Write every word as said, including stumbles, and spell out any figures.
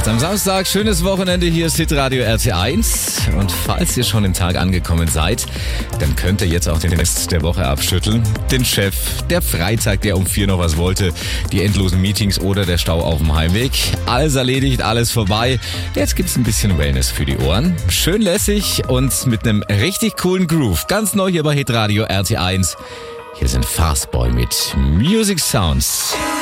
acht am Samstag. Schönes Wochenende. Hier ist Hitradio R T eins. Und falls ihr schon im Tag angekommen seid, dann könnt ihr jetzt auch den Rest der Woche abschütteln. Den Chef, der Freitag, der um vier noch was wollte, die endlosen Meetings oder der Stau auf dem Heimweg. Alles erledigt, alles vorbei. Jetzt gibt's ein bisschen Wellness für die Ohren. Schön lässig und mit einem richtig coolen Groove. Ganz neu hier bei Hitradio R T eins. Hier sind Fastboy mit Music Sounds.